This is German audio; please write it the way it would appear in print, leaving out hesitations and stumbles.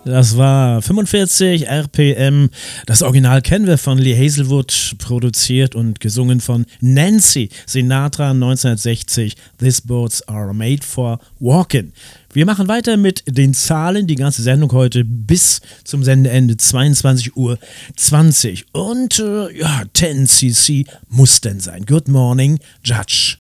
Das war 45 RPM. Das Original kennen wir von Lee Hazelwood, produziert und gesungen von Nancy Sinatra 1960. These Boats are made for walking. Wir machen weiter mit den Zahlen, die ganze Sendung heute bis zum Sendeende 22:20 Uhr. Und 10cc muss denn sein. Good morning, Judge.